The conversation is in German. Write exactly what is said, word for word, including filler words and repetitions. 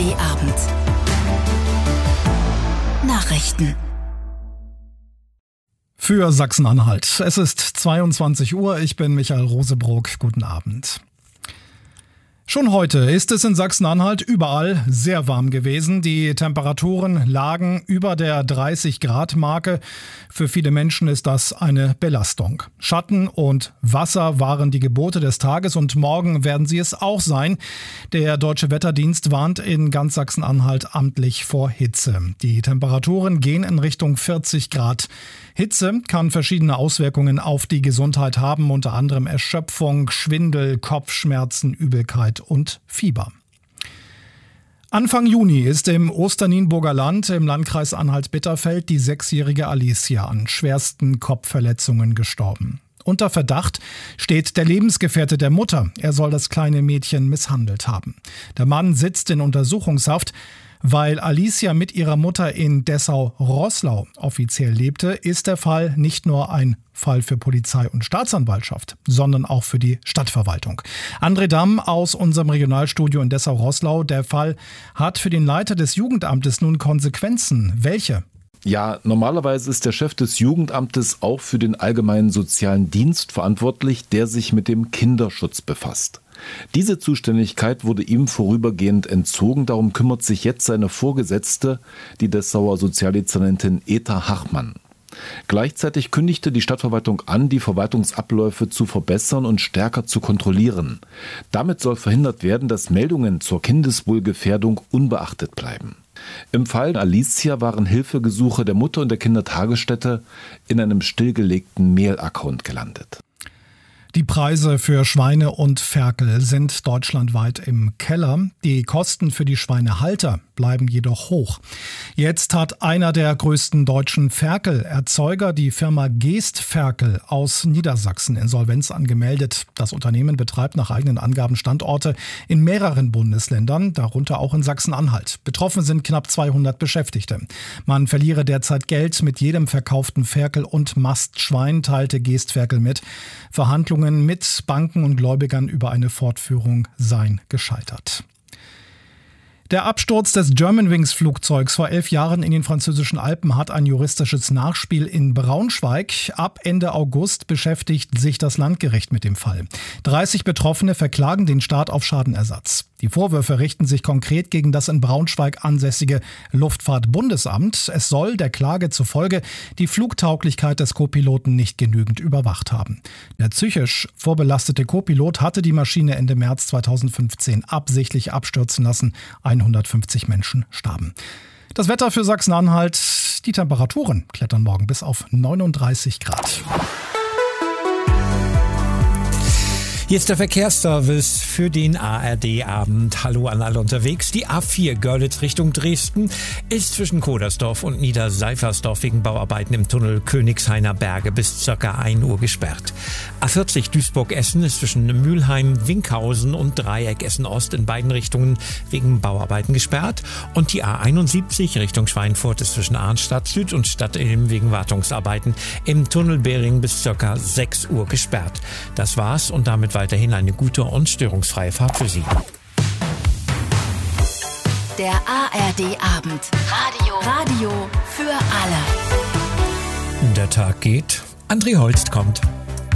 D-Abend. Nachrichten. Für Sachsen-Anhalt. Es ist zweiundzwanzig Uhr. Ich bin Michael Rosebrock. Guten Abend. Schon heute ist es in Sachsen-Anhalt überall sehr warm gewesen. Die Temperaturen lagen über der dreißig Grad Marke. Für viele Menschen ist das eine Belastung. Schatten und Wasser waren die Gebote des Tages und morgen werden sie es auch sein. Der Deutsche Wetterdienst warnt in ganz Sachsen-Anhalt amtlich vor Hitze. Die Temperaturen gehen in Richtung vierzig Grad. Hitze kann verschiedene Auswirkungen auf die Gesundheit haben, unter anderem Erschöpfung, Schwindel, Kopfschmerzen, Übelkeit und Fieber. Anfang Juni ist im Osternienburger Land im Landkreis Anhalt-Bitterfeld die sechsjährige Alicia an schwersten Kopfverletzungen gestorben. Unter Verdacht steht der Lebensgefährte der Mutter. Er soll das kleine Mädchen misshandelt haben. Der Mann sitzt in Untersuchungshaft. Weil Alicia mit ihrer Mutter in Dessau-Roßlau offiziell lebte, ist der Fall nicht nur ein Fall für Polizei und Staatsanwaltschaft, sondern auch für die Stadtverwaltung. André Damm aus unserem Regionalstudio in Dessau-Roßlau. Der Fall hat für den Leiter des Jugendamtes nun Konsequenzen. Welche? Ja, normalerweise ist der Chef des Jugendamtes auch für den allgemeinen sozialen Dienst verantwortlich, der sich mit dem Kinderschutz befasst. Diese Zuständigkeit wurde ihm vorübergehend entzogen, darum kümmert sich jetzt seine Vorgesetzte, die Dessauer Sozialdezernentin Eta Hachmann. Gleichzeitig kündigte die Stadtverwaltung an, die Verwaltungsabläufe zu verbessern und stärker zu kontrollieren. Damit soll verhindert werden, dass Meldungen zur Kindeswohlgefährdung unbeachtet bleiben. Im Fall Alicia waren Hilfegesuche der Mutter und der Kindertagesstätte in einem stillgelegten Mail-Account gelandet. Die Preise für Schweine und Ferkel sind deutschlandweit im Keller. Die Kosten für die Schweinehalter bleiben jedoch hoch. Jetzt hat einer der größten deutschen Ferkelerzeuger, die Firma Geest Ferkel aus Niedersachsen, Insolvenz angemeldet. Das Unternehmen betreibt nach eigenen Angaben Standorte in mehreren Bundesländern, darunter auch in Sachsen-Anhalt. Betroffen sind knapp zweihundert Beschäftigte. Man verliere derzeit Geld mit jedem verkauften Ferkel und Mastschwein, teilte Geest Ferkel mit. Verhandlungen mit Banken und Gläubigern über eine Fortführung seien gescheitert. Der Absturz des Germanwings-Flugzeugs vor elf Jahren in den französischen Alpen hat ein juristisches Nachspiel in Braunschweig. Ab Ende August beschäftigt sich das Landgericht mit dem Fall. dreißig Betroffene verklagen den Staat auf Schadenersatz. Die Vorwürfe richten sich konkret gegen das in Braunschweig ansässige Luftfahrtbundesamt. Es soll der Klage zufolge die Flugtauglichkeit des Co-Piloten nicht genügend überwacht haben. Der psychisch vorbelastete Co-Pilot hatte die Maschine Ende März zweitausendfünfzehn absichtlich abstürzen lassen. hundertfünfzig Menschen starben. Das Wetter für Sachsen-Anhalt. Die Temperaturen klettern morgen bis auf neununddreißig Grad. Hier ist der Verkehrsservice für den A R D-Abend. Hallo an alle unterwegs. Die A vier Görlitz Richtung Dresden ist zwischen Kodersdorf und Niederseifersdorf wegen Bauarbeiten im Tunnel Königshainer Berge bis ca. ein Uhr gesperrt. A vierzig Duisburg-Essen ist zwischen Mülheim, Winkhausen und Dreieck Essen-Ost in beiden Richtungen wegen Bauarbeiten gesperrt. Und die A einundsiebzig Richtung Schweinfurt ist zwischen Arnstadt Süd und Stadtilm wegen Wartungsarbeiten im Tunnel Bering bis ca. sechs Uhr gesperrt. Das war's und damit weiterhin eine gute und störungsfreie Fahrt für Sie. Der A R D-Abend. Radio. Radio für alle. Der Tag geht. André Holst kommt.